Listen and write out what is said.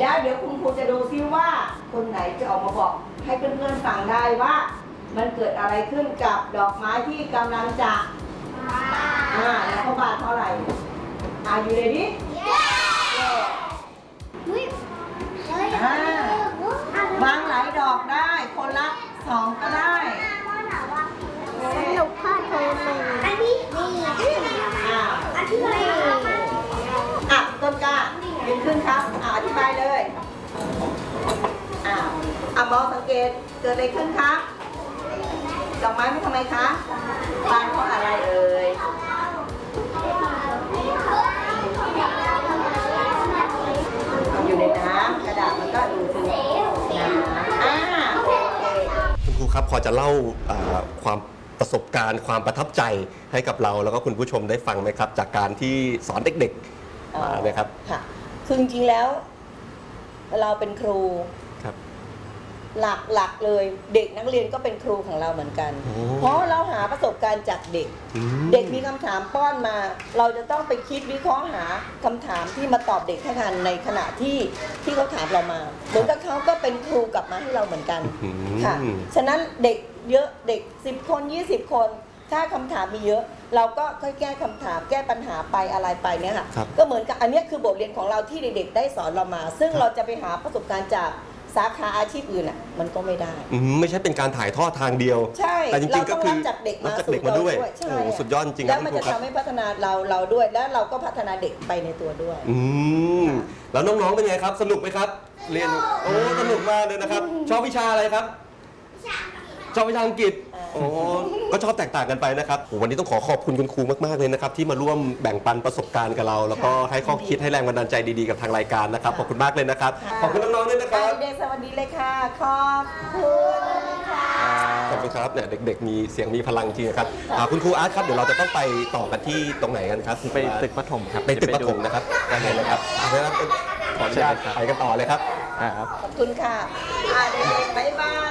แล้วเดี๋ยวคุณครูจะดูซิว่าคนไหนจะออกมาบอกให้เพื่อนๆฟังได้ว่ามันเกิดอะไรขึ้นกับดอกไม้ที่กำลังจะแล้วเขาบานเท่าไหร่อยู่เลยดิวางหลายดอกได้คนละ2ก็ได้สนุกพ่อโทรมาอันนี้ต้นกล้ายืนขึ้นครับอธิบายเลยมองสังเกตเกิดอะไรขึ้นคะดอกไม้ไม่ทำไมคะบานเพราะอะไรเอ่ยอยู่ในน้ำกระดาษมันก็ดูดซึมน้ำคุณครูครับพอจะเล่าความประสบการณ์ความประทับใจให้กับเราแล้วก็คุณผู้ชมได้ฟังไหมครับจากการที่สอนเด็กๆนะครับค่ะคือจริงๆแล้วเราเป็นครูครับหลักเลยเด็กนักเรียนก็เป็นครูของเราเหมือนกันเพราะเราหาประสบการณ์จากเด็กเด็กมีคำถามป้อนมาเราจะต้องไปคิดวิเคราะห์หาคำถามที่มาตอบเด็กให้ทันในขณะที่เขาถามเรามาเหมือนกับเขาก็เป็นครูกลับมาให้เราเหมือนกันค่ะฉะนั้นเด็กเยอะเด็ก10 คน20 คนถ้าคำถามมีเยอะเราก็ค่อยแก้คำถามแก้ปัญหาไปอะไรไปเนี่ยค่ะก็เหมือนกับอันนี้คือบทเรียนของเราที่เด็กๆได้สอนเรามาซึ่งเราจะไปหาประสบการณ์จากสาขาอาชีพอื่นมันก็ไม่ได้ไม่ใช่เป็นการถ่ายทอดทางเดียวใช่แต่จริงๆก็คือรับจากเด็กมาด้วยโอ้สุดยอดจริงแล้วมันจะทำให้พัฒนาเราด้วยแล้วเราก็พัฒนาเด็กไปในตัวด้วยแล้วน้องๆเป็นไงครับสนุกไหมครับเรียนโอ้สนุกมากเลยนะครับชอบวิชาอะไรครับชอบวิชาอังกฤษโอ้ก็ชอบแตกต่างกันไปนะครับวันนี้ต้องขอบคุณคุณครูมากๆเลยนะครับที่มาร่วมแบ่งปันประสบการณ์กับเราแล้วก็ให้ข้อคิดให้แรงบันดาลใจดีๆกับทางรายการนะครับขอบคุณมากเลยนะครับขอบคุณน้องๆด้วยนะครับเด็กสวัสดีเลยค่ะขอบคุณค่ะขอบคุณครับเนี่ยเด็กๆมีเสียงมีพลังจริงครับคุณครูอาร์ตครับเดี๋ยวเราจะต้องไปต่อกันที่ตรงไหนกันครับไปตึกปฐมครับไปตึกปฐมนะครับได้เลยครับขออนุญาตไปกันต่อเลยครับขอบคุณค่ะเด็กๆบ๊ายบาย